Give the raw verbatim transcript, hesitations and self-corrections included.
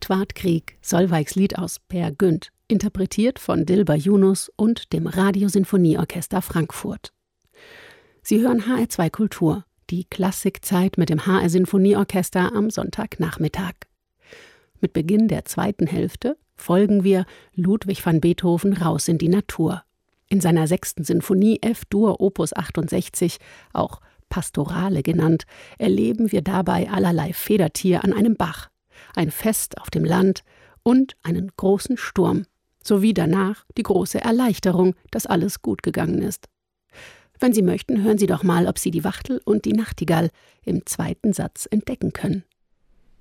Edward Grieg, Solveigs Lied aus Peer Gynt, interpretiert von Dilber Yunus und dem Radiosinfonieorchester Frankfurt. Sie hören H R zwei Kultur, die Klassikzeit mit dem H R Sinfonieorchester am Sonntagnachmittag. Mit Beginn der zweiten Hälfte folgen wir Ludwig van Beethoven raus in die Natur. In seiner sechsten Sinfonie F-Dur Opus achtundsechzig, auch Pastorale genannt, erleben wir dabei allerlei Federtier an einem Bach, ein Fest auf dem Land und einen großen Sturm, sowie danach die große Erleichterung, dass alles gut gegangen ist. Wenn Sie möchten, hören Sie doch mal, ob Sie die Wachtel und die Nachtigall im zweiten Satz entdecken können.